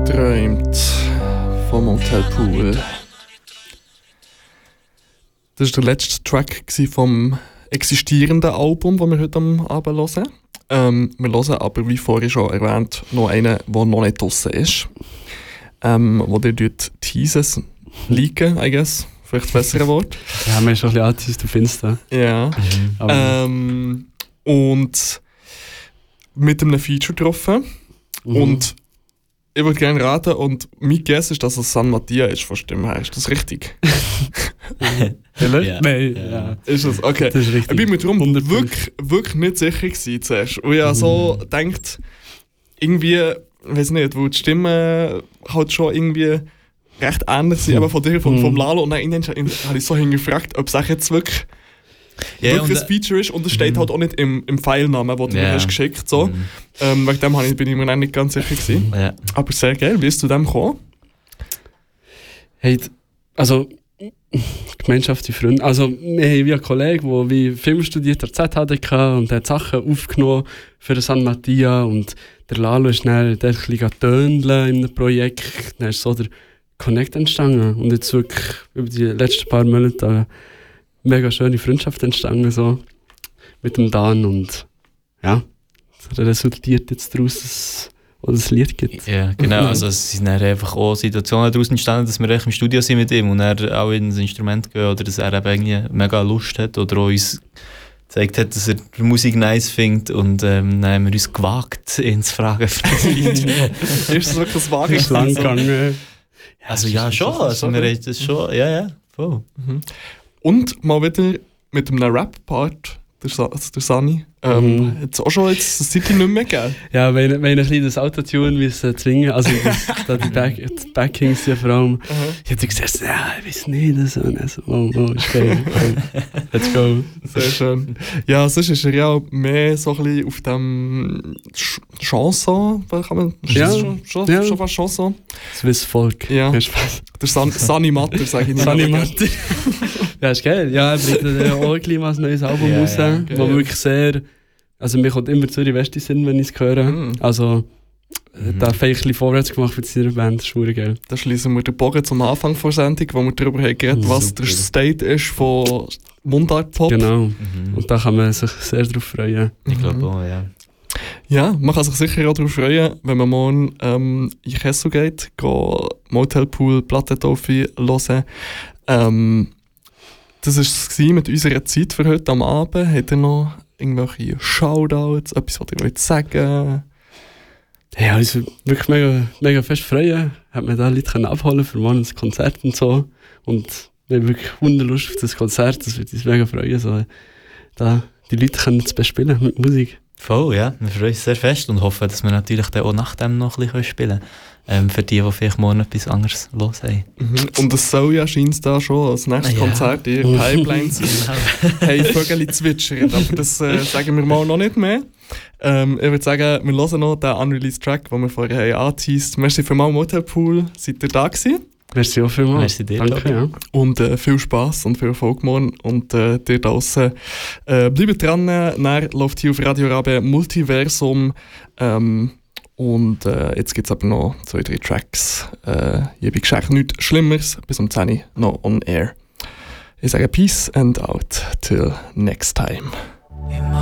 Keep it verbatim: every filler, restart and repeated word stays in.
geträumt vom Motel Pool. Das war der letzte Track vom existierenden Album, das wir heute Abend hören. Ähm, wir hören aber, wie vorhin schon erwähnt, noch einen, der noch nicht draussen ist. Ähm, wo dir dort Teases liegen, I guess. Vielleicht das bessere Wort. Ja, wir haben schon ein bisschen angeteased auf Insta. Ja. Mhm. Ähm, und mit einem Feature getroffen. Mhm. Und ich würde gerne raten, und mein Guess ist, dass es San Mattia ist von Stimme her. Ist das richtig? ja. Nein. Ja. Ist das? Okay. Das ist richtig. Ich bin mir darum wirklich, wirklich nicht sicher gewesen zuerst. Und ich habe so mhm. gedacht, irgendwie, ich weiß nicht, wo die Stimmen halt schon irgendwie recht ähnlich sind, aber von dir, von, vom Lalo. Und dann habe ich so hingefragt, ob es jetzt wirklich, yeah, wirklich ein Feature ist. Und es steht mm. halt auch nicht im, im Filenamen, den du yeah. mir hast geschickt. So. Mm. Ähm, wegen dem ich, bin ich mir nicht ganz sicher gewesen. Yeah. Aber sehr geil. Wie ist zu dem gekommen? Hey, also Gemeinschaft, die Freunde. Also wir haben wie einen Kollegen, der wie Film studiert hat, Z H D K und hat Sachen aufgenommen für San Mattia. Und der Lalo ist dann der ein bisschen töneln in einem Projekt. Dann ist so der Connect entstanden und jetzt wirklich über die letzten paar Monate eine mega schöne Freundschaft entstanden, so mit dem Dan, und ja, es resultiert jetzt daraus, dass es ein Lied gibt. Ja, genau, also es sind dann einfach auch Situationen daraus entstanden, dass wir im Studio sind mit ihm und er auch ins Instrument gehen oder dass er eben irgendwie mega Lust hat oder auch uns gezeigt hat, dass er die Musik nice findet, und ähm, dann haben wir uns gewagt, ihn zu fragen für das Lied. Ist es wirklich ein Wagen? Ist lang gegangen. Also ja, schon. Also wir haben das schon, ja, ja, voll. Mhm. Und mal wieder mit einem Rap-Part, der, Sa- also der Sani. Ähm, mhm. Hat es auch schon jetzt das City nicht mehr gegeben? Ja, wenn, wenn ich ein bisschen das Autotune müssen zwingen, also das, da die, Back, die Backings ja vor allem, mhm. ich hätte gesagt, ja, ich weiß nicht, das so, oh, oh, ist geil, let's go. Sehr schön. Ja, sonst ist er ja auch mehr so ein bisschen auf dem Ch- Chanson, kann man, ja. schon, schon, ja. schon fast Chanson. Swiss Folk. Ja. Der San- Sani Matter, sage ich nicht. Sani Matter. Ja, ist geil. Ja, er bringt ja auch ein neues Album yeah, raus, yeah, okay. Wo wirklich sehr, also mir kommt immer Zürich West in Sinn, wenn ich es höre. Mm. Also mm. da hat er ein bisschen vorwärts gemacht für diese Band, das ist verdammt geil. Da schließen wir den Bogen zum Anfang der Sendung, wo wir darüber haben geredet, mm, was super. Der State ist von Mundart-Pop. Genau, mm-hmm. Und da kann man sich sehr darauf freuen. Ich glaube auch, ja. Ja, man kann sich sicher auch darauf freuen, wenn man morgen ähm, in Kessel geht, geht Motel Pool, Plattentaufe hören. Ähm, das war es mit unserer Zeit für heute am Abend. Habt ihr noch irgendwelche Shoutouts, etwas, was ihr wollt sagen? Ja, also wirklich mega, mega fest freuen. Hat man da Leute abholen für morgen ein Konzert und so. Und wir haben wirklich Lust auf das Konzert, das würde uns mega freuen. So, da die Leute können es bespielen mit Musik. Voll, ja. Wir freuen uns sehr fest und hoffen, dass wir natürlich dann auch nach dem noch ein bisschen spielen können. Ähm, für die, die vielleicht morgen etwas anderes los haben. Mhm. Und es soll ja scheint da schon als nächstes ja. Konzert in ihrer Pipeline sein. Hey, Vögel zwitschern, aber das äh, sagen wir mal noch nicht mehr. Ähm, ich würde sagen, wir hören noch den unreleased Track, den wir vorher haben angeteased. Merci für mal Motel Pool. Seid ihr da gewesen? Merci auch vielmals. Merci dir. Danke, ja. Und äh, viel Spass und viel Erfolg morgen. Und äh, dir da draussen äh, bleibt dran. Dann läuft hier auf Radio Rabe Multiversum. Ähm, und äh, jetzt gibt es aber noch zwei, drei Tracks. Äh, hier bei Geschenk nichts Schlimmeres. Bis um zehn Uhr noch on air. Ich sage Peace and out. Till next time.